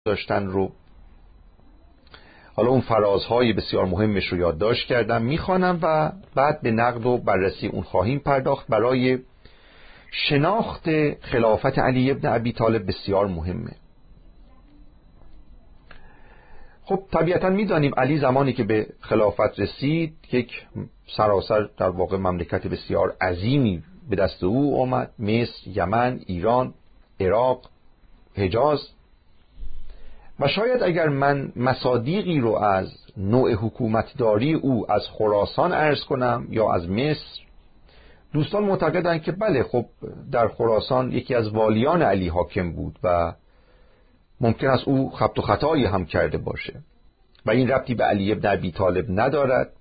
داشتن رو، حالا اون فرازهای بسیار مهمش رو یادداشت کردم، میخوانم و بعد به نقد و بررسی اون خواهیم پرداخت. برای شناخت خلافت علی ابن ابی طالب بسیار مهمه. خب طبیعتا میدانیم علی زمانی که به خلافت رسید یک سراسر در واقع مملکت بسیار عظیمی به دست او آمد، مصر، یمن، ایران، عراق، حجاز. و شاید اگر من مصادیقی رو از نوع حکومتداری او از خراسان عرض کنم یا از مصر، دوستان معتقدند که بله، خب در خراسان یکی از والیان علی حاکم بود و ممکن است او خبط و خطایی هم کرده باشه و این ربطی به علی ابن ابی طالب ندارد.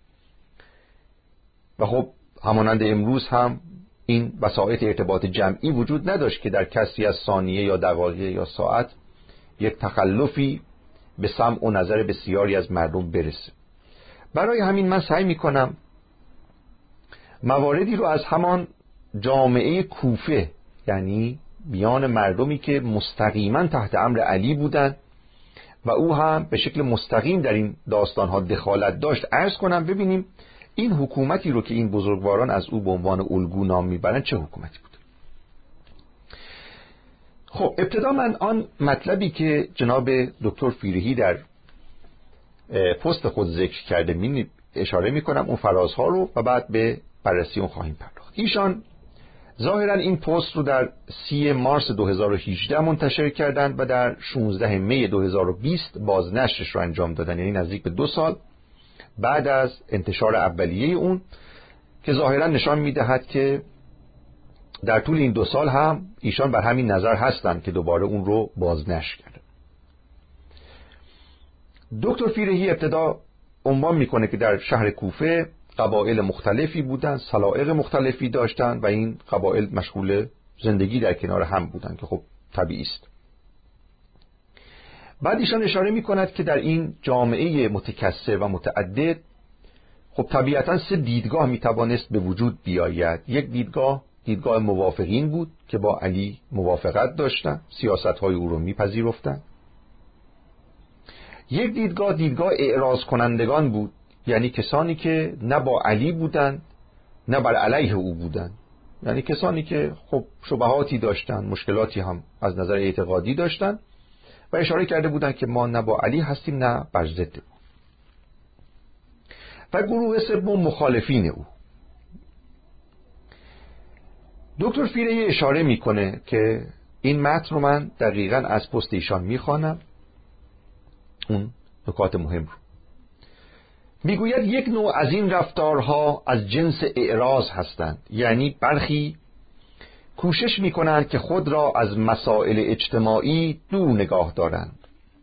و خب همانند امروز هم این وسایط ارتباط جمعی وجود نداشت که در کسری از ثانیه یا دقایق یا ساعت یک تخلفی به سمع و نظر بسیاری از مردم برسه. برای همین من سعی میکنم مواردی رو از همان جامعه کوفه، یعنی میان مردمی که مستقیما تحت امر علی بودند و او هم به شکل مستقیم در این داستانها دخالت داشت، عرض کنم ببینیم این حکومتی رو که این بزرگواران از او به عنوان الگو نام میبرند چه حکومتی بود. خب ابتدا من آن مطلبی که جناب دکتر فیرهی در پست خود ذکر کرده اشاره میکنم، اون فرازها رو، و بعد به بررسی اون خواهیم پرداخت. ایشان ظاهرا این پست رو در 30 مارس 2018 منتشر کردند و در 16 می 2020 بازنشرش رو انجام دادن، یعنی نزدیک به 2 سال بعد از انتشار اولیه اون، که ظاهرا نشان میدهد که در طول این 2 سال هم ایشان بر همین نظر هستند که دوباره اون رو بازنشر کرده. دکتر فیرهی ابتدا عنوان میکنه که در شهر کوفه قبایل مختلفی بودند، سلائق مختلفی داشتند و این قبایل مشغول زندگی در کنار هم بودند که خب طبیعی است. بعد ایشان اشاره میکند که در این جامعه متکثر و متعدد خب طبیعتا 3 دیدگاه میتوانست به وجود بیاید. یک دیدگاه موافقین بود که با علی موافقت داشتند، سیاست‌های او رو میپذیرفتند. یک دیدگاه اعراض کنندگان بود، یعنی کسانی که نه با علی بودند نه بر علیه او بودند، یعنی کسانی که خب شبهاتی داشتند، مشکلاتی هم از نظر اعتقادی داشتند و اشاره کرده بودند که ما نه با علی هستیم نه بر ضد او. و گروه سوم مخالفین او. دکتر فیرهی اشاره میکنه که این متن رو من دقیقاً از پست ایشان میخوانم، اون نکات مهم رو. میگوید یک نوع از این رفتارها از جنس اعراض هستند، یعنی برخی کوشش میکنند که خود را از مسائل اجتماعی دور نگاه دارند.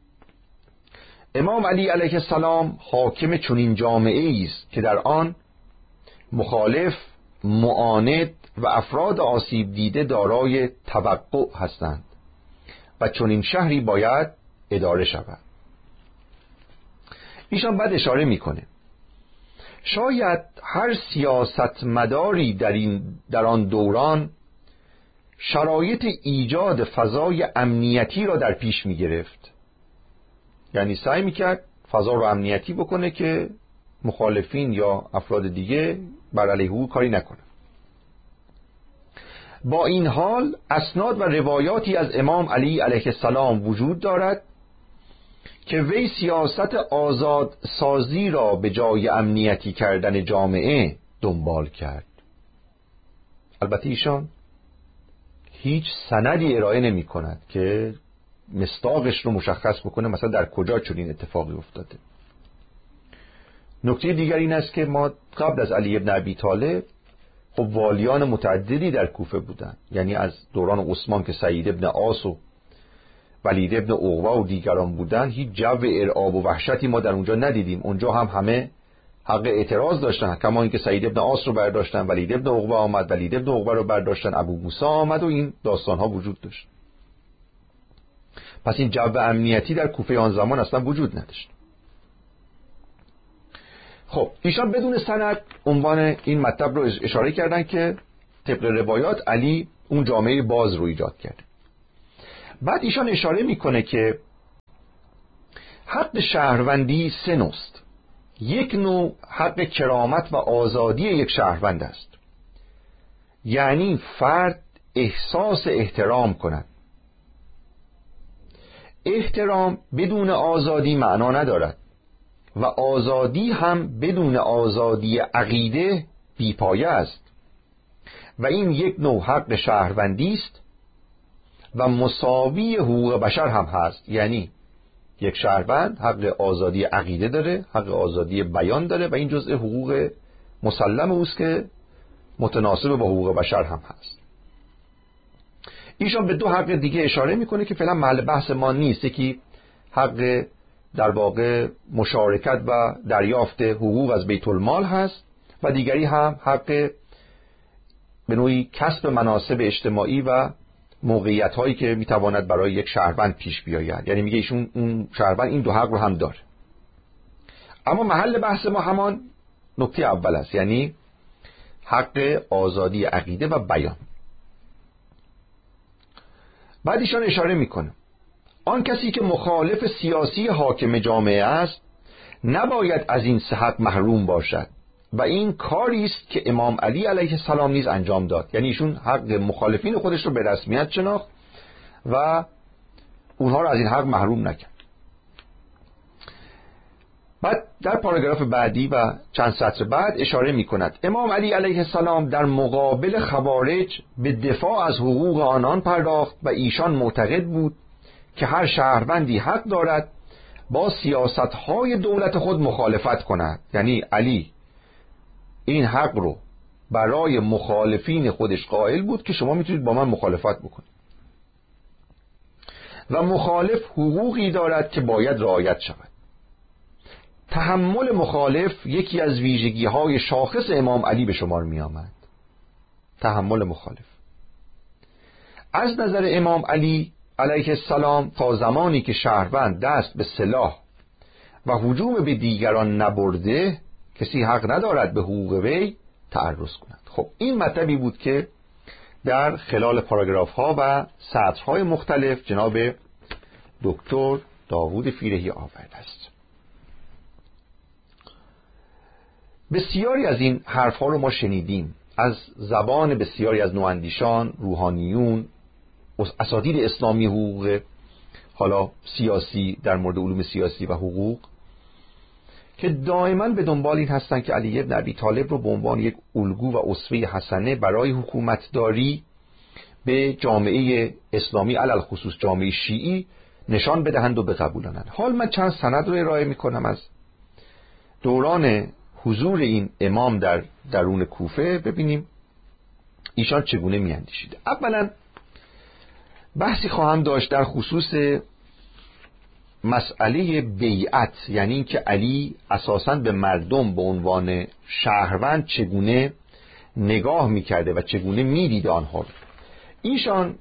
امام علی علیه السلام حاکم چنین جامعه‌ای است که در آن مخالف، معاند و افراد آسیب دیده دارای توقع هستند و چنین شهری باید اداره شود. ایشان بعد اشاره میکنه شاید هر سیاستمداری در آن دوران شرایط ایجاد فضای امنیتی را در پیش میگرفت، یعنی سعی میکرد فضا رو امنیتی بکنه که مخالفین یا افراد دیگه بر علیه او کاری نکنه. با این حال اسناد و روایاتی از امام علی علیه السلام وجود دارد که وی سیاست آزاد سازی را به جای امنیتی کردن جامعه دنبال کرد. البته ایشان هیچ سندی ارائه نمی کند که مصداقش رو مشخص بکنه مثلا در کجا چنین اتفاقی افتاده. نکته دیگر این است که ما قبل از علی ابن ابی طالب خب والیان متعددی در کوفه بودند، یعنی از دوران عثمان که سعید ابن عاص و ولید ابن عقبه و دیگران بودند، هیچ جو ارعاب و وحشتی ما در اونجا ندیدیم. اونجا هم همه حق اعتراض داشتن، کما اینکه سعید ابن عاص رو برداشتن، ولید ابن عقبه آمد، ولید ابن عقبه رو برداشتن، ابو موسی آمد و این داستان ها وجود داشت. پس این جو امنیتی در کوفه آن زمان اصلا وجود نداشت. خب ایشان بدون سند عنوان این مطلب رو اشاره کردن که طبق روایات علی اون جامعه باز رو ایجاد کرد. بعد ایشان اشاره میکنه که حق شهروندی سه نوعست. یک نوع حق کرامت و آزادی یک شهروند است، یعنی فرد احساس احترام کند. احترام بدون آزادی معنا ندارد و آزادی هم بدون آزادی عقیده بی‌پایه است و این یک نوع حق شهروندی است و مساوی حقوق بشر هم هست. یعنی یک شهروند حق آزادی عقیده داره، حق آزادی بیان داره و این جزء حقوق مسلم اوست که متناسب با حقوق بشر هم هست. ایشان به دو حق دیگه اشاره میکنه که فعلا محل بحث ما نیست. یکی حق در واقع مشارکت و دریافت حقوق از بیت المال هست و دیگری هم حق به نوعی کسب مناصب اجتماعی و موقعیت هایی که میتواند برای یک شهروند پیش بیاید. یعنی میگه ایشون اون شهروند این دو حق رو هم داره. اما محل بحث ما همان نکته اول است، یعنی حق آزادی عقیده و بیان. بعد ایشان اشاره میکنه آن کسی که مخالف سیاسی حاکم جامعه است نباید از این سه حق محروم باشد و این کاری است که امام علی علیه السلام نیز انجام داد. یعنی ایشون حق مخالفین خودش رو به رسمیت شناخت و اونها رو از این حق محروم نکرد. بعد در پاراگراف بعدی و چند سطر بعد اشاره می کند امام علی علیه السلام در مقابل خوارج به دفاع از حقوق آنان پرداخت و ایشان معتقد بود که هر شهروندی حق دارد با سیاستهای دولت خود مخالفت کند. یعنی علی این حق رو برای مخالفین خودش قائل بود که شما میتونید با من مخالفت بکنید و مخالف حقوقی دارد که باید رعایت شود. تحمل مخالف یکی از ویژگی‌های شاخص امام علی به شمار می آمد. تحمل مخالف از نظر امام علی علیه السلام تا زمانی که شهروند دست به سلاح و هجوم به دیگران نبرده کسی حق ندارد به حقوق وی تعرض کند. خب این مطلبی بود که در خلال پاراگراف ها و سطرهای مختلف جناب دکتر داوود فیرهی آورده است. بسیاری از این حرفها رو ما شنیدیم از زبان بسیاری از نواندیشان، روحانیون، اساتید اسلامی حقوق حالا سیاسی در مورد علوم سیاسی و حقوق که دائما به دنبال این هستن که علی بن ابی طالب رو به عنوان یک الگو و اسوه حسنه برای حکومتداری به جامعه اسلامی علل خصوص جامعه شیعی نشان بدهند و بقبولانند. حال من چند سند رو ارائه میکنم از دوران حضور این امام در درون کوفه، ببینیم ایشان چگونه میاندیشید. اولا بحثی خواهم داشت در خصوص مسئله بیعت، یعنی اینکه علی اساساً به مردم به عنوان شهروند چگونه نگاه میکرده و چگونه میدیده آنها رو. ایشان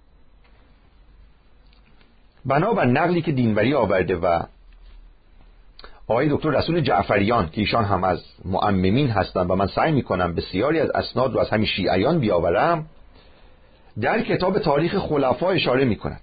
بنابر نقلی که دینوری آورده و آقای دکتر رسول جعفریان که ایشان هم از مؤممین هستند و من سعی میکنم بسیاری از اسناد رو از همین شیعیان بیاورم، در کتاب تاریخ خلفا اشاره میکنند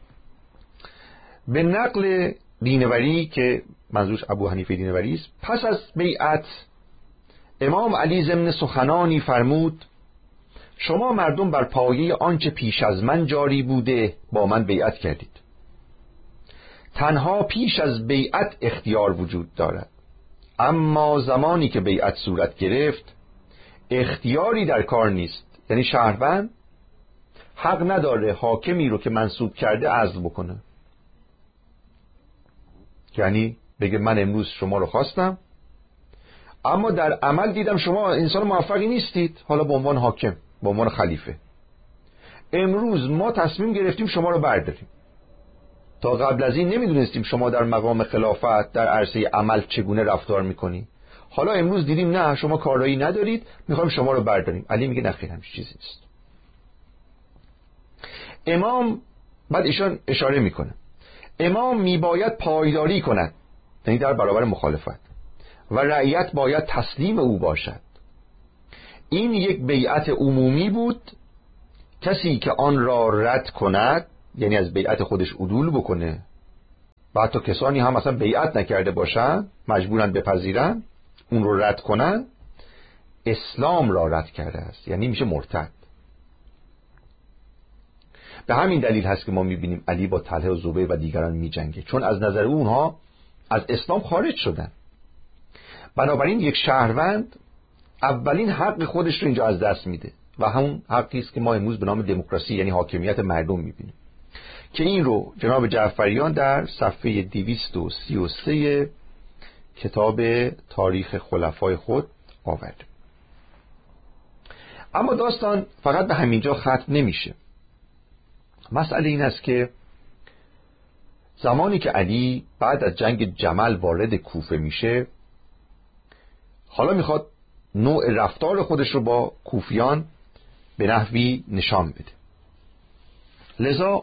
به نقل دینوری که منظورش ابو حنیفه دینوری است. پس از بیعت امام علی ضمن سخنانی فرمود شما مردم بر پایه آنچه پیش از من جاری بوده با من بیعت کردید. تنها پیش از بیعت اختیار وجود دارد، اما زمانی که بیعت صورت گرفت اختیاری در کار نیست. یعنی شهروند حق نداره حاکمی رو که منصوب کرده عزل بکنه. یعنی بگه من امروز شما رو خواستم اما در عمل دیدم شما انسان موفقی نیستید، حالا به عنوان حاکم، به عنوان خلیفه امروز ما تصمیم گرفتیم شما رو برداریم. تا قبل از این نمیدونستیم شما در مقام خلافت در عرصه عمل چگونه رفتار میکنی، حالا امروز دیدیم نه شما کارایی ندارید، میخوایم شما رو برداریم. علی میگه نخیر همچین چیزی نیست. امام بعد ایشان اشاره میکنه امام میباید پایداری کند، یعنی در برابر مخالفت، و رعیت باید تسلیم او باشد. این یک بیعت عمومی بود، کسی که آن را رد کند یعنی از بیعت خودش عدول بکنه و حتی کسانی هم اصلا بیعت نکرده باشن مجبورن بپذیرن، اون رو رد کنن، اسلام را رد کرده است، یعنی میشه مرتد. به همین دلیل هست که ما میبینیم علی با طلحه و زبیر و دیگران میجنگه، چون از نظر اونها از اسلام خارج شدن. بنابراین یک شهروند اولین حق خودش رو اینجا از دست میده و همون حقی است که ما امروز به نام دموکراسی یعنی حاکمیت مردم میبینیم، که این رو جناب جعفریان در صفحه 233 کتاب تاریخ خلفای خود آورد. اما داستان فقط به همینجا ختم نمیشه. مسئله این است که زمانی که علی بعد از جنگ جمل وارد کوفه میشه، حالا میخواد نوع رفتار خودش رو با کوفیان به نحوی نشان بده. لذا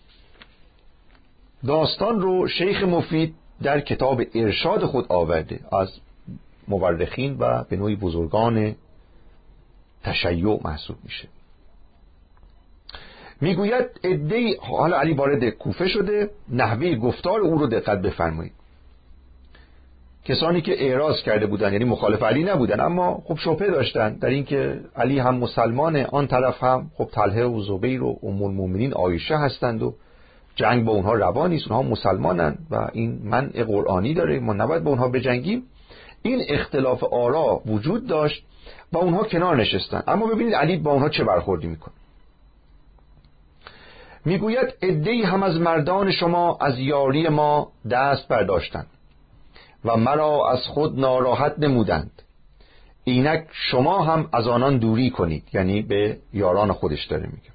داستان رو شیخ مفید در کتاب ارشاد خود آورده، از مورخین و به نوعی بزرگان تشیع محسوب میشه. میگوید عده‌ای، حالا علی وارد کوفه شده، نحوه گفتار او رو دقت بفرمایید. کسانی که اعراض کرده بودن یعنی مخالف علی نبودن، اما خب شبهه داشتن در این که علی هم مسلمانه، آن طرف هم خب طلحه و زبیر و ام المؤمنین عایشه هستند و جنگ با اونها روا نیست، اونها مسلمانن و این منع قرآنی داره، ما نباید با اونها بجنگیم. این اختلاف آرا وجود داشت و اونها کنار نشستن. اما ببینید علی با اونها چه برخوردی میکنه. میگوید عده‌ای هم از مردان شما از یاری ما دست برداشتند و مرا از خود ناراحت نمودند، اینک شما هم از آنان دوری کنید، یعنی به یاران خودش داره میگه،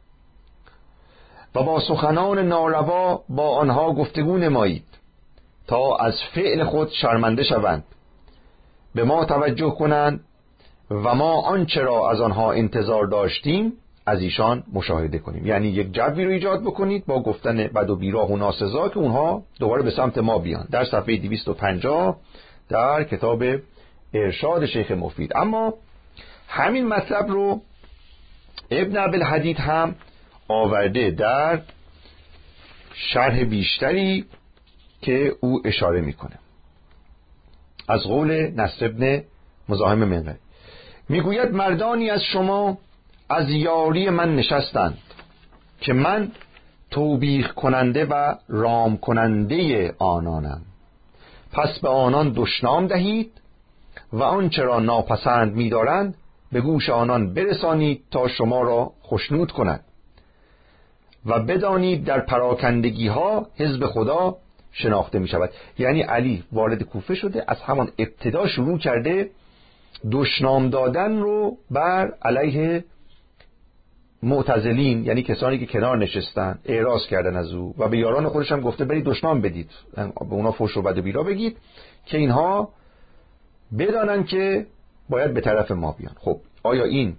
و با سخنان ناروا با آنها گفتگو نمایید تا از فعل خود شرمنده شوند، به ما توجه کنند و ما آنچه را از آنها انتظار داشتیم از ایشان مشاهده کنیم. یعنی یک جوی رو ایجاد بکنید با گفتن بد و بیراه و ناسزا که اونها دوباره به سمت ما بیان. در صفحه 250 در کتاب ارشاد شیخ مفید. اما همین مطلب رو ابن ابوالحدید هم آورده در شرح بیشتری که او اشاره میکنه از قول نصر ابن مزاحم منقری. میگوید مردانی از شما از یاری من نشستند که من توبیخ کننده و رام کننده آنانم، پس به آنان دشنام دهید و آنچه را ناپسند می‌دارند به گوش آنان برسانید تا شما را خشنود کند و بدانید در پراکندگی ها حزب خدا شناخته می شود. یعنی علی وارد کوفه شده، از همان ابتدا شروع کرده دشنام دادن رو بر علیه معتزلین، یعنی کسانی که کنار نشستن اعراض کردن از او، و به یاران خودش هم گفته برید دشنام بدید، به اونا فحش و بد و بیرا بگید که اینها بدانن که باید به طرف ما بیان. خب آیا این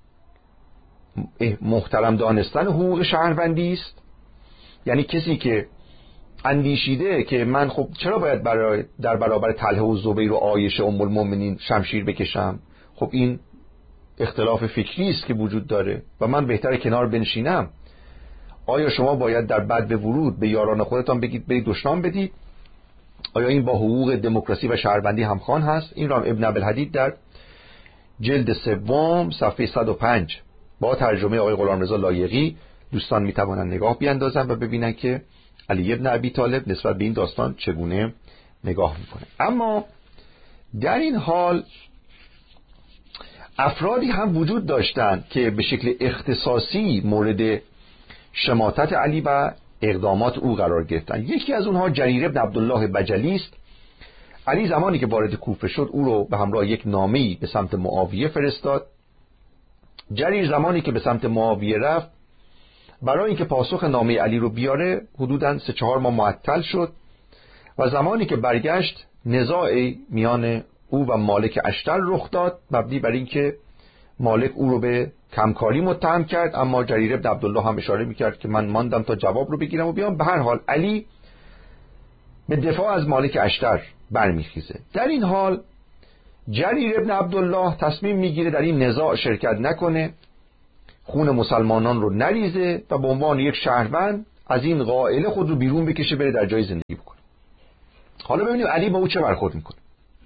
محترم دانستن حقوق شهروندی است؟ یعنی کسی که اندیشیده که من خب چرا باید در برابر طلحه و زبیر و عایشه ام المؤمنین شمشیر بکشم، خب این اختلاف فکری است که وجود داره و من بهتره کنار بنشینم. آیا شما باید در بعد به ورود به یاران خودتان بگید برید دشنام بدید؟ آیا این با حقوق دموکراسی و شهروندی همخوان هست؟ این را ابن ابوالحدید در جلد سوم صفحه 105 با ترجمه آقای غلامرضا لایقی دوستان میتوانند نگاه بیاندازن و ببینن که علی ابن ابی طالب نسبت به این داستان چگونه نگاه میکنه. اما در این حال افرادی هم وجود داشتند که به شکل اختصاصی مورد شماتت علی و اقدامات او قرار گرفتند. یکی از اونها جریر ابن عبدالله بجلی است. علی زمانی که وارد کوفه شد او رو به همراه یک نامه‌ای به سمت معاویه فرستاد. جریر زمانی که به سمت معاویه رفت، برای اینکه پاسخ نامه علی رو بیاره حدوداً 3-4 ماه معطل شد و زمانی که برگشت نزاعی میان او و مالک اشتر رخ داد، مبنی بر اینکه مالک او رو به کمکاری متهم کرد، اما جریر ابن عبدالله هم اشاره میکرد که من ماندم تا جواب رو بگیرم و بیام. به هر حال علی به دفاع از مالک اشتر برمیخیزه. در این حال جریر ابن عبدالله تصمیم میگیره در این نزاع شرکت نکنه، خون مسلمانان رو نریزه و به عنوان یک شهروند از این قائله خود رو بیرون بکشه بره در جای زندگی بکنه. حالا ببینیم علی با او چه برخورد میکنه.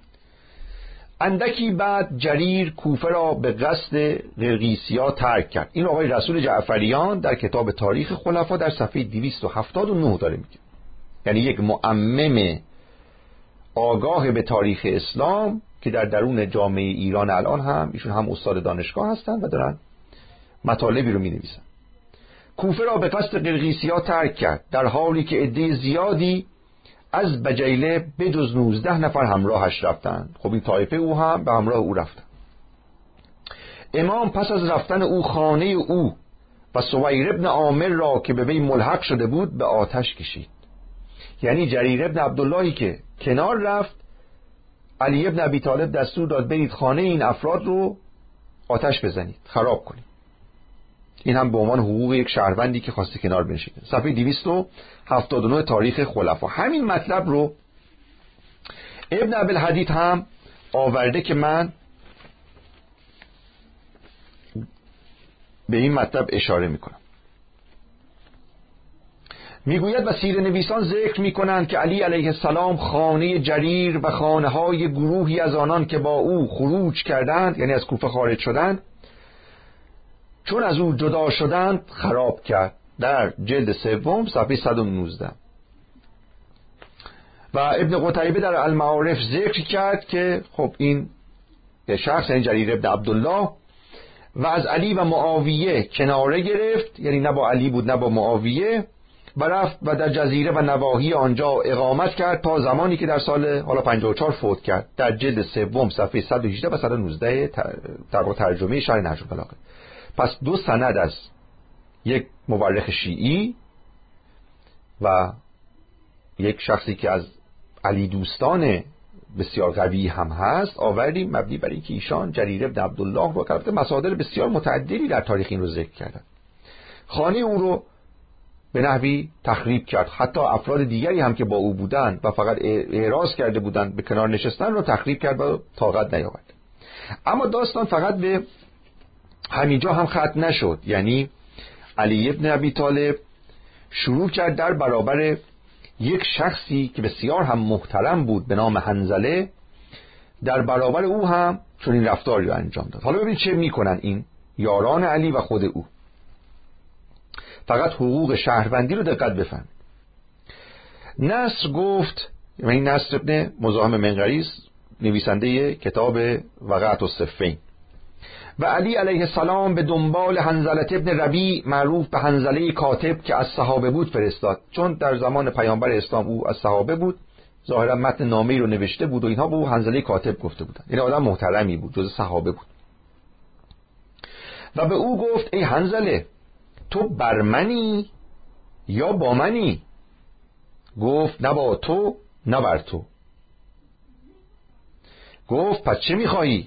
اندکی بعد جریر کوفه را به قصد قرقیسیا ترک کرد. این آقای رسول جعفریان در کتاب تاریخ خلفا در صفحه 279 داره میگه. یعنی یک معمم آگاه به تاریخ اسلام که در درون جامعه ایران الان هم ایشون هم استاد دانشگاه هستن و دارن مطالبی رو می نویسن. کوفه را به قصد قرقیسیا ترک کرد در حالی که عده زیادی از بجیله بجز 19 نفر همراهش رفتند. خب این طایفه او هم به همراه او رفتند. امام پس از رفتن او خانه او و سویر ابن عامر را که به وی ملحق شده بود به آتش کشید. یعنی جریر ابن عبداللهی که کنار رفت، علی ابن ابی طالب دستور داد برید خانه این افراد رو آتش بزنید، خراب کنید. این هم به عنوان حقوق یک شهروندی که خواسته کنار بنشینه. صفحه 279 تاریخ خلفا. همین مطلب رو ابن ابوالحدید هم آورده که من به این مطلب اشاره میکنم. میگوید و سیره نویسان ذکر میکنند که علی علیه السلام خانه جریر و خانه های گروهی از آنان که با او خروج کردند، یعنی از کوفه خارج شدند، چون از او جدا شدند خراب کرد. در جلد سوم صفحه 119. و ابن قتیبه در المعارف ذکر کرد که خب این شخص یعنی جریر ابن عبدالله و از علی و معاویه کناره گرفت، یعنی نه با علی بود نه با معاویه، و رفت و در جزیره و نواحی آنجا اقامت کرد تا زمانی که در سال حالا 54 فوت کرد. در جلد سوم صفحه 118 و 119 در ترجمه شرح نهج البلاغه. پس دو سند از یک مورخ شیعی و یک شخصی که از علی دوستان بسیار قوی هم هست آوردیم مبنی بر اینکه ایشان جریر ابن عبدالله رو که مصادر بسیار متعددی در تاریخ این رو ذکر کردن، خانه او رو به نحوی تخریب کرد. حتی افراد دیگری هم که با او بودند و فقط اعراض کرده بودند به کنار نشستن رو تخریب کرد و طاقت نیاورد. اما داستان فقط به همینجا هم ختم نشد. یعنی علی ابن ابی طالب شروع کرد در برابر یک شخصی که بسیار هم محترم بود به نام حنظله، در برابر او هم چون این رفتاری رو انجام داد. حالا ببینید چه میکنن این یاران علی و خود او. فقط حقوق شهروندی رو دقت بفهم. نصر گفت، یعنی نصر ابن مزاحم منقریز نویسنده کتاب وقعت الصفین، و علی علیه السلام به دنبال حنظله ابن ربیع معروف به حنظله کاتب که از صحابه بود فرستاد. چون در زمان پیامبر اسلام او از صحابه بود، ظاهرا متن نامه‌ای رو نوشته بود و اینها به او حنظله کاتب گفته بودند. این آدم محترمی بود، جز صحابه بود. و به او گفت ای حنظله تو بر منی یا با منی؟ گفت نه با تو نه بر تو. گفت پس چه میخوایی؟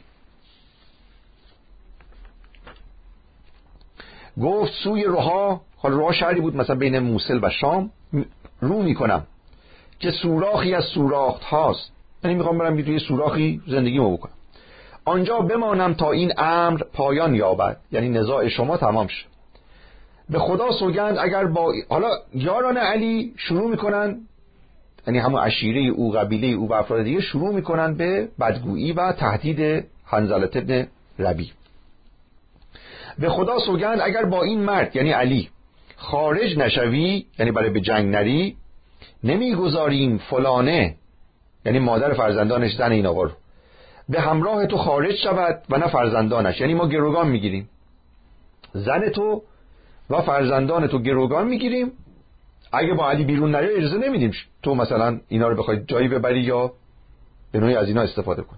گفت سوی روها، حال روها شهری بود مثلا بین موصل و شام، رو میکنم که سوراخی از سوراخت هاست، یعنی میخوام برم توی سوراخی زندگیمو بکنم، آنجا بمانم تا این امر پایان یابد، یعنی نزاع شما تمام شد. به خدا سوگند اگر با حالا یاران علی شروع میکنن، یعنی همون عشیره او، قبیله او و افراد دیگه شروع میکنن به بدگویی و تهدید حنظله ابن ربیع. به خدا سوگند اگر با این مرد یعنی علی خارج نشوی، یعنی برای به جنگ نری، نمیگذاریم فلانه یعنی مادر فرزندانش زن این آقا رو به همراه تو خارج شود و نه فرزندانش، یعنی ما گروگان میگیریم زن تو و فرزندان تو گروگان میگیریم، اگه با علی بیرون نری اجازه نمیدیم تو مثلا اینا رو بخوای جایی ببری یا به نوعی از اینا استفاده کنی.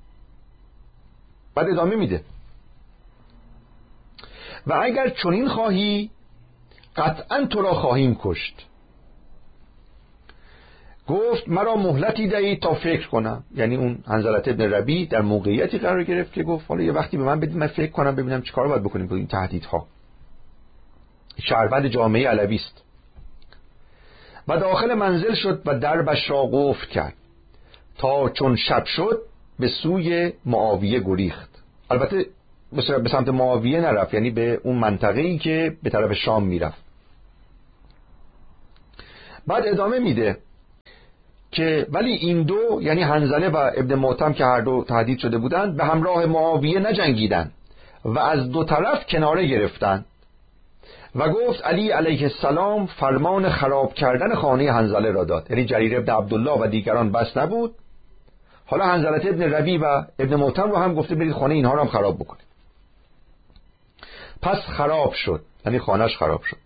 بعد ادامه میده و اگر چنین خواهی قطعا تو را خواهیم کشت. گفت مرا مهلتی دهید تا فکر کنم، یعنی اون حنظله ابن ربیع در موقعیتی قرار گرفت که گفت حالا یه وقتی به من بدید من فکر کنم ببینم چیکار باید بکنیم با این تهدیدها. شهروند جامعه علوی است. و داخل منزل شد و دربش را قفل کرد تا چون شب شد به سوی معاویه گریخت. البته به سمت معاویه نرفت، یعنی به اون منطقه‌ای که به طرف شام میرفت. بعد ادامه میده که ولی این دو، یعنی حنظله و ابن معتم که هر دو تهدید شده بودند، به همراه معاویه نجنگیدند و از دو طرف کناره گرفتند و گفت علی علیه السلام فرمان خراب کردن خانه حنظله را داد. یعنی جریر ابن عبدالله و دیگران بس نبود، حالا حنظله ابن ربیع و ابن معتم رو هم گفته برید خانه اینها رو هم خراب بکنید. پس خراب شد، یعنی خانهش خراب شد.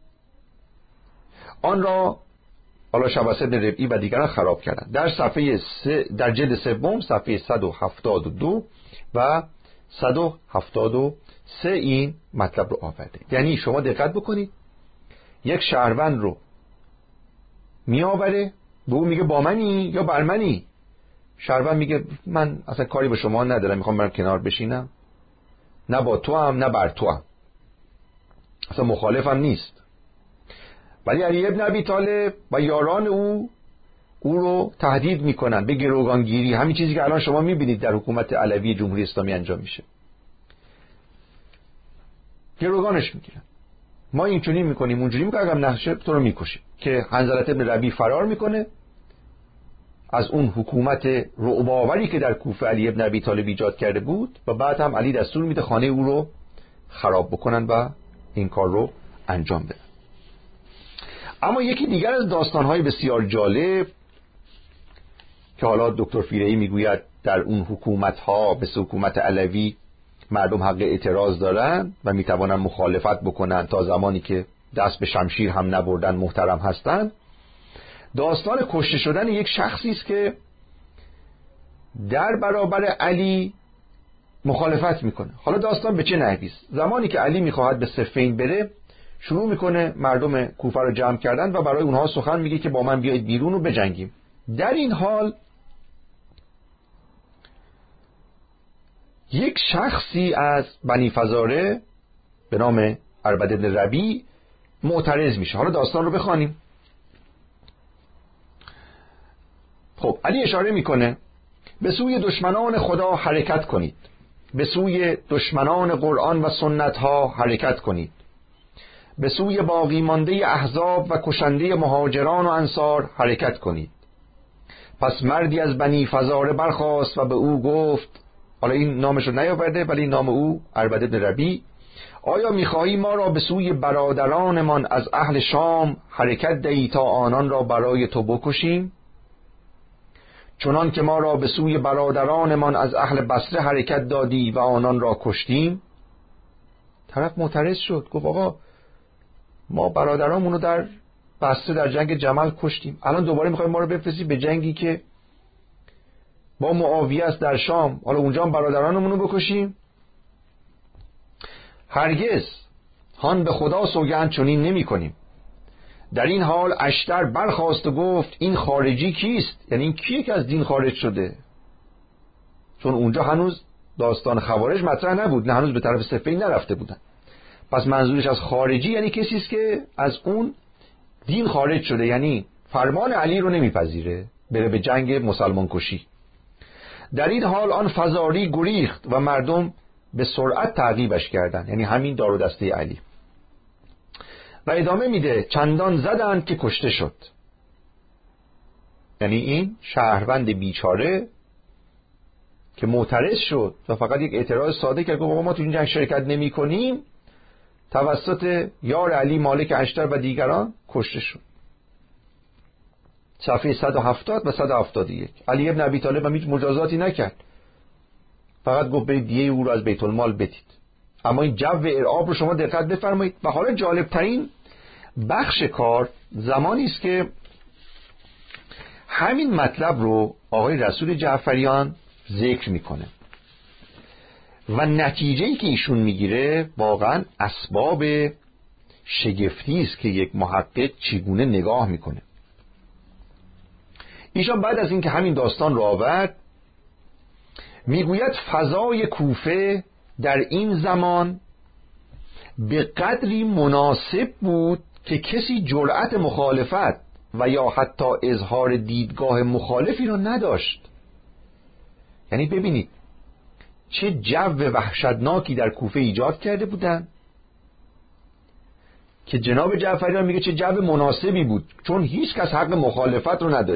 آن را حالا شباسه ابن ربیع و دیگران خراب کردند. در جلد سوم صفحه 172 و 173 این مطلب رو آورده. یعنی شما دقت بکنید، یک شهروند رو می آوره، به اون میگه با منی یا بر منی؟ شهروند میگه من اصلا کاری به شما ندارم، میخوام برم کنار بشینم، نه با تو هم نه بر تو هم، اصلا مخالفم نیست. ولی علی ابن ابی طالب و یاران او رو تهدید میکنن به گروگانگیری، همین چیزی که الان شما میبینید در حکومت علوی جمهوری اسلامی انجام میشه. گروگانش میگیرن، ما اینجوری میکنیم اونجوری میکنیم، اگه نشه تو رو میکشیم. که حنظله ابن ربیع فرار میکنه از اون حکومت رعب‌آوری که در کوفه علی ابن ابی طالب ایجاد کرده بود و بعد هم علی دستور میده خانه او رو خراب بکنن و این کار رو انجام بدن. اما یکی دیگر از داستان‌های بسیار جالب که حالا دکتر فیرهی میگوید در اون حکومت‌ها به حکومت علوی مردم حق اعتراض دارن و میتوانن مخالفت بکنن تا زمانی که دست به شمشیر هم نبردن محترم هستن. داستان کشته شدن یک شخصی است که در برابر علی مخالفت میکنه. حالا داستان به چه نحوی است؟ زمانی که علی میخواهد به صفین بره، شروع میکنه مردم کوفه رو جمع کردن و برای اونها سخن میگه که با من بیایید بیرون و بجنگیم. در این حال یک شخصی از بنی فزاره به نام عربد بن ربیع معترض میشه. حالا داستان رو بخوانیم. خب علی اشاره میکنه به سوی دشمنان خدا حرکت کنید، به سوی دشمنان قرآن و سنت ها حرکت کنید، به سوی باقی مانده احزاب و کشنده مهاجران و انصار حرکت کنید. پس مردی از بنی فزاره برخاست و به او گفت، حالا این نامش رو نیاورده ولی نام او عربد بن ربیع، آیا میخواهی ما را به سوی برادرانمان از اهل شام حرکت دهی تا آنان را برای تو بکشیم، چنان که ما را به سوی برادرانمان از اهل بصره حرکت دادی و آنان را کشتیم؟ طرف معترض شد، گفت آقا ما برادرانمون رو در بصره در جنگ جمل کشتیم، الان دوباره میخوایم ما رو بفرستی به جنگی که با معاویه است در شام، حالا اونجا هم برادرانمون رو بکشیم؟ هرگز، هان به خدا سوگند چنین نمی کنیم. در این حال اشتر برخاست و گفت این خارجی کیست؟ یعنی این کیه که از دین خارج شده؟ چون اونجا هنوز داستان خوارج مطرح نبود، نه هنوز به طرف صفین نرفته بودن. پس منظورش از خارجی یعنی کسی است که از اون دین خارج شده، یعنی فرمان علی رو نمیپذیره، بره به جنگ مسلمان کشی. در این حال آن فزاری گریخت و مردم به سرعت تعقیبش کردند، یعنی همین دار و دسته علی. و ادامه میده چندان زدند که کشته شد. یعنی این شهروند بیچاره که معترض شد و فقط یک اعتراض ساده کرد، گفت ما تو این جنگ شرکت نمی کنیم، توسط یار علی مالک اشتر و دیگران کشته شد. صفحه 170 و 171. علی ابن ابی طالب هم هیچ مجازاتی نکرد، فقط گفت برید دیه او رو از بیت المال بدید. اما این جو ارعاب رو شما دقت بفرمایید. و حالا جالب ترین بخش کار زمانی است که همین مطلب رو آقای رسول جعفریان ذکر میکنه و نتیجه‌ای که ایشون میگیره واقعا اسباب شگفتی است که یک محقق چگونه نگاه میکنه. ایشان بعد از اینکه همین داستان رو آورد میگوید فضای کوفه در این زمان به قدری مناسب بود که کسی جرأت مخالفت و یا حتی اظهار دیدگاه مخالفی را نداشت. یعنی ببینید چه جو وحشتناکی در کوفه ایجاد کرده بودن. که جناب جعفریان میگه چه جو مناسبی بود، چون هیچ کس حق مخالفت رو نداشت.